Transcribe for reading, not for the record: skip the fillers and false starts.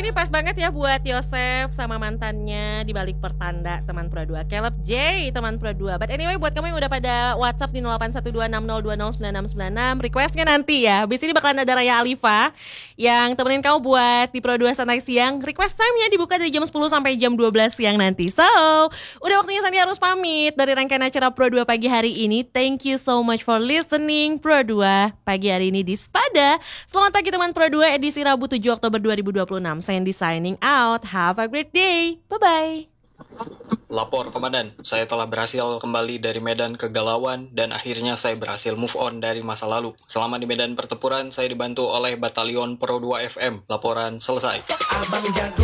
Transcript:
ini pas banget ya buat Yosef sama mantannya di balik pertanda teman Pro 2. Caleb J, teman Pro 2. But anyway, buat kamu yang udah pada WhatsApp di 081260209696, requestnya nanti ya. Abis ini bakalan ada Raya Alifa yang temenin kamu buat di Pro 2 santai siang. Request time-nya dibuka dari jam 10 sampai jam 12 siang nanti. So, udah waktunya Santi harus pamit dari rangkaian acara Pro 2 pagi hari ini. Thank you so much for listening Pro 2 pagi hari ini di Spada. Selamat pagi teman Pro 2 edisi Rabu 7 Oktober 2026. Sandy signing out. Have a great day. Bye-bye. Lapor komandan, saya telah berhasil kembali dari medan kegalauan dan akhirnya saya berhasil move on dari masa lalu. Selama di medan pertempuran, saya dibantu oleh Batalion Pro 2 FM. Laporan selesai.